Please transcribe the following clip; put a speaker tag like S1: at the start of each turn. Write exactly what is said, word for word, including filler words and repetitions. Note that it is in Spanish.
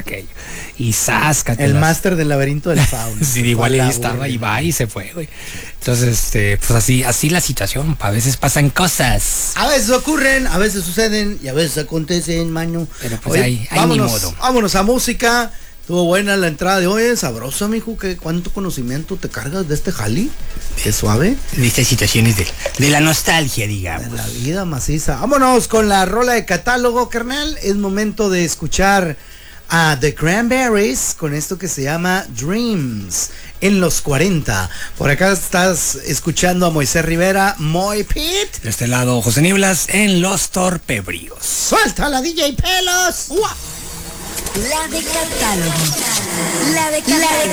S1: aquello. Y sáscate.
S2: El máster del laberinto del fauno.
S1: Sí, igual ahí estaba y va y se fue, güey. Entonces, este, pues así, así la situación. A veces pasan cosas.
S2: A veces ocurren, a veces suceden y a veces acontecen, mano.
S1: Pero pues
S2: Oye,
S1: ahí, ahí
S2: vámonos,
S1: ni modo.
S2: Vámonos a música. Estuvo buena la entrada de hoy, sabrosa, mijo. ¿Qué, ¿Cuánto conocimiento te cargas de este jali? ¿Es suave?
S1: De estas situaciones de, de la nostalgia, digamos.
S2: De la vida maciza. Vámonos con la rola de catálogo, carnal. Es momento de escuchar a The Cranberries con esto que se llama Dreams en los cuarenta. Por acá estás escuchando a Moisés Rivera, Moy Pit.
S1: De este lado, José Nieblas en Los Torpebríos.
S2: ¡Suelta la D J Pelos! ¡Uah!
S3: La de catálogo. La de catálogo.